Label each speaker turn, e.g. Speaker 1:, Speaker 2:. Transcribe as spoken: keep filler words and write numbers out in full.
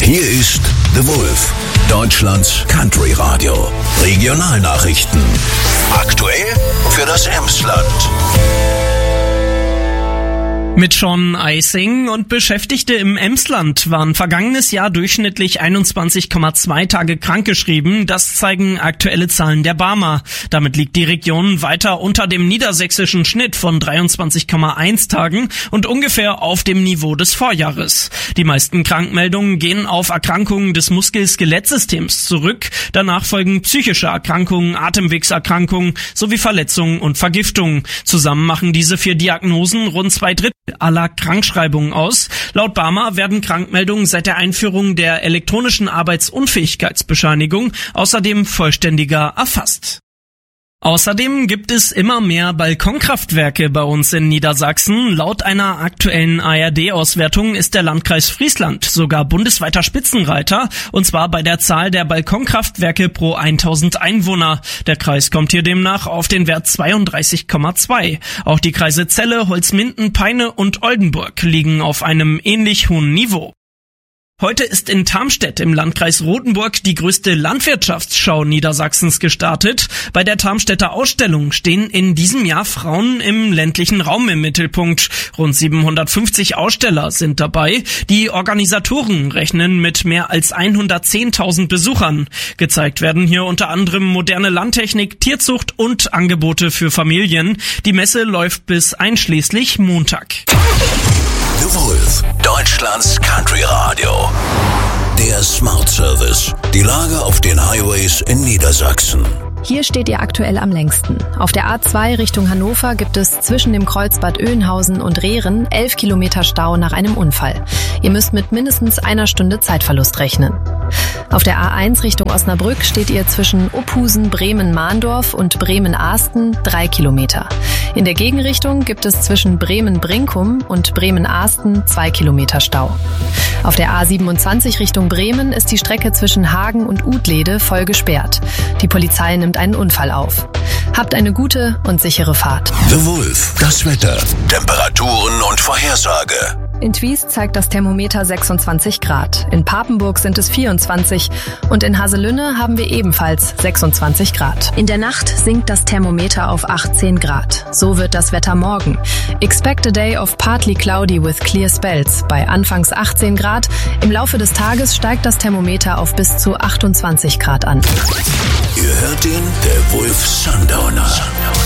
Speaker 1: Hier ist The Wolf, Deutschlands Country Radio. Regionalnachrichten. Aktuell für das Emsland.
Speaker 2: Mit Sean Eising und Beschäftigte im Emsland waren vergangenes Jahr durchschnittlich einundzwanzig Komma zwei Tage krankgeschrieben. Das zeigen aktuelle Zahlen der Barmer. Damit liegt die Region weiter unter dem niedersächsischen Schnitt von dreiundzwanzig Komma eins Tagen und ungefähr auf dem Niveau des Vorjahres. Die meisten Krankmeldungen gehen auf Erkrankungen des Muskel-Skelettsystems zurück. Danach folgen psychische Erkrankungen, Atemwegserkrankungen sowie Verletzungen und Vergiftungen. Zusammen machen diese vier Diagnosen rund zwei Drittel aller Krankschreibungen aus. Laut Barmer werden Krankmeldungen seit der Einführung der elektronischen Arbeitsunfähigkeitsbescheinigung außerdem vollständiger erfasst. Außerdem gibt es immer mehr Balkonkraftwerke bei uns in Niedersachsen. Laut einer aktuellen A R D-Auswertung ist der Landkreis Friesland sogar bundesweiter Spitzenreiter, und zwar bei der Zahl der Balkonkraftwerke pro tausend Einwohner. Der Kreis kommt hier demnach auf den Wert zweiunddreißig Komma zwei. Auch die Kreise Celle, Holzminden, Peine und Oldenburg liegen auf einem ähnlich hohen Niveau. Heute ist in Tarmstedt im Landkreis Rothenburg die größte Landwirtschaftsschau Niedersachsens gestartet. Bei der Tarmstedter Ausstellung stehen in diesem Jahr Frauen im ländlichen Raum im Mittelpunkt. Rund siebenhundertfünfzig Aussteller sind dabei. Die Organisatoren rechnen mit mehr als hundertzehntausend Besuchern. Gezeigt werden hier unter anderem moderne Landtechnik, Tierzucht und Angebote für Familien. Die Messe läuft bis einschließlich Montag.
Speaker 1: The Wolf, Deutschlands Country Radio. Der Smart Service. Die Lage auf den Highways in Niedersachsen.
Speaker 3: Hier steht ihr aktuell am längsten. Auf der A zwei Richtung Hannover gibt es zwischen dem Kreuz Bad Oeynhausen und Rehren elf Kilometer Stau nach einem Unfall. Ihr müsst mit mindestens einer Stunde Zeitverlust rechnen. Auf der A eins Richtung Osnabrück steht ihr zwischen Ophusen, Bremen-Mahndorf und Bremen-Ahsten drei Kilometer. In der Gegenrichtung gibt es zwischen Bremen-Brinkum und Bremen-Ahsten zwei Kilometer Stau. Auf der A siebenundzwanzig Richtung Bremen ist die Strecke zwischen Hagen und Utlede voll gesperrt. Die Polizei nimmt einen Unfall auf. Habt eine gute und sichere Fahrt.
Speaker 1: The Wolf, das Wetter, Temperaturen und Vorhersage.
Speaker 3: In Twies zeigt das Thermometer sechsundzwanzig Grad. In Papenburg sind es vierundzwanzig und in Haselünne haben wir ebenfalls sechsundzwanzig Grad. In der Nacht sinkt das Thermometer auf achtzehn Grad. So wird das Wetter morgen. Expect a day of partly cloudy with clear spells bei anfangs achtzehn Grad. Im Laufe des Tages steigt das Thermometer auf bis zu achtundzwanzig Grad an.
Speaker 1: Ihr hört ihn, der Wolf Sundowner.